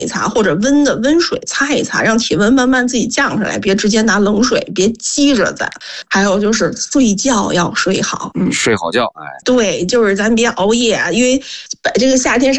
一擦，或者温水擦一擦，让体温慢慢自己降上来，别直接拿冷水，别激着咱。还有就是睡觉要睡好， 睡好觉， 对，就是咱别熬夜啊，因为这个夏天